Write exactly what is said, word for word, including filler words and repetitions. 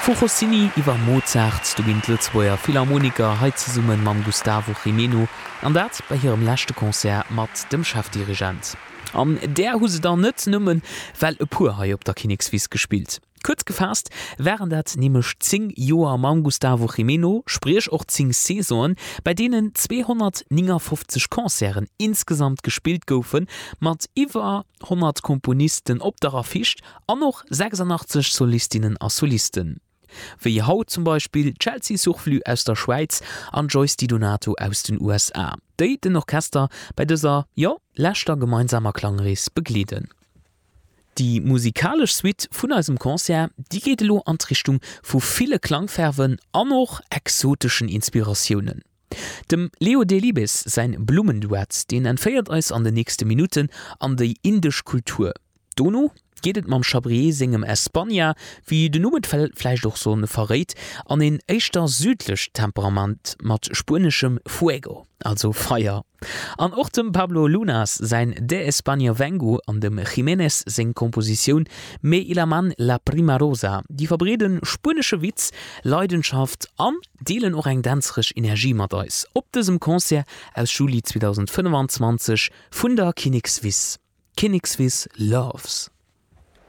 Vu Rossini iwwer Mozart, du ginint Lützbauer Philharmoniker heize summen mam Gustavo Jimeno, an dat bei hirem lächte Konzert mat dem Chefdirigent. An der huse da net nëmmen, well e puer hai op der Kinigswies gespielt. Kurz gefasst wären dat nämlich zehn Joer mam Gustavo Jimeno, sprich auch zehn Saisonen, bei denen zweihundertneunundfünfzig Konzerten insgesamt gespielt goufen, mat iwwer hundert Komponisten op der Affiche an noch sechsundachtzig Solistinnen a Solisten. Wie haut zum Beispiel Chelsea Suchflü aus der Schweiz an Joyce Di Donato aus den U S A. Déi den Orchester bei dieser ja lächter gemeinsamer Klangrees beglieden. Die musikalisch Suite vun ausem Konzert, die geht lo an die Richtung vu viele Klangfärven an noch exotischen Inspirationen. Dem Leo Delibes sein Blumenduett, den entfeiert eus an de nächste Minuten an de indisch Kultur. Dono gehtet mam Chabrier singem Espanja, wie de Numetfleisch doch so ne verrät, an den echtter südlech Temperament mat spanischem Fuego, also Feuer. An och dem Pablo Lunas sein De España Vengo an dem Jiménez sing Komposition Me y la man la prima rosa, die verbreden spanische Witz, Leidenschaft an deelen och eng danzrech Energie mat eus. Op diesem Konzert aus Juli zweitausendfünfundzwanzig vun der Kinigswiss. Kinigswiss Loves.